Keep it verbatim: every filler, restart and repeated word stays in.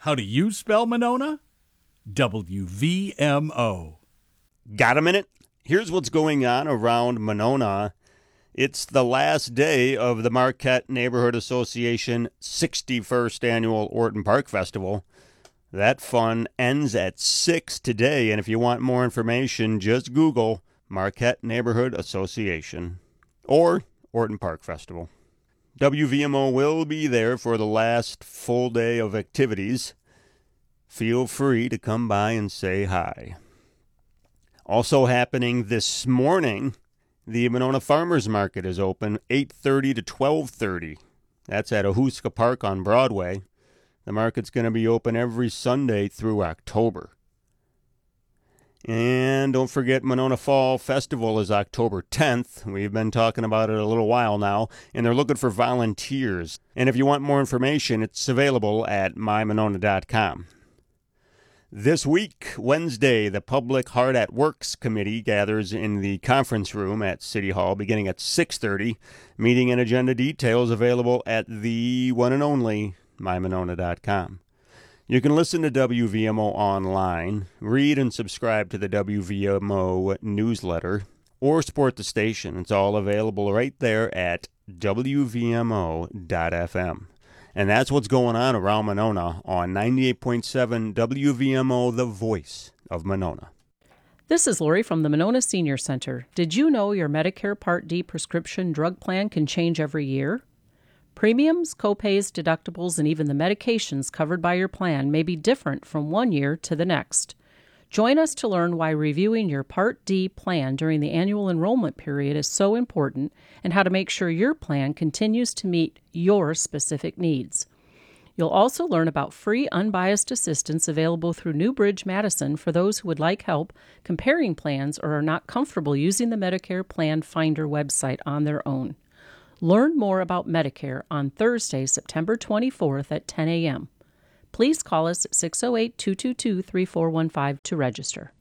How do you spell Monona? W V M O. Got a minute? Here's what's going on around Monona. It's the last day of the Marquette Neighborhood Association sixty-first Annual Orton Park Festival. That fun ends at six today, and if you want more information, just Google Marquette Neighborhood Association or Orton Park Festival. W V M O will be there for the last full day of activities. Feel free to come by and say hi. Also happening this morning, the Monona Farmers Market is open eight thirty to twelve thirty. That's at Ahuska Park on Broadway. The market's going to be open every Sunday through October. And don't forget, Monona Fall Festival is October tenth. We've been talking about it a little while now, and they're looking for volunteers. And if you want more information, it's available at my monona dot com. This week, Wednesday, the Public Heart at Works Committee gathers in the conference room at City Hall beginning at six thirty. Meeting and agenda details available at the one and only my monona dot com. You can listen to W V M O online, read and subscribe to the W V M O newsletter, or support the station. It's all available right there at W V M O dot F M. And that's what's going on around Monona on ninety-eight point seven W V M O, the voice of Monona. This is Lori from the Monona Senior Center. Did you know your Medicare Part D prescription drug plan can change every year? Premiums, copays, deductibles, and even the medications covered by your plan may be different from one year to the next. Join us to learn why reviewing your Part D plan during the annual enrollment period is so important and how to make sure your plan continues to meet your specific needs. You'll also learn about free unbiased assistance available through Newbridge Madison for those who would like help comparing plans or are not comfortable using the Medicare Plan Finder website on their own. Learn more about Medicare on Thursday, September twenty-fourth at ten a.m. Please call us at six oh eight, two two two, three four one five to register.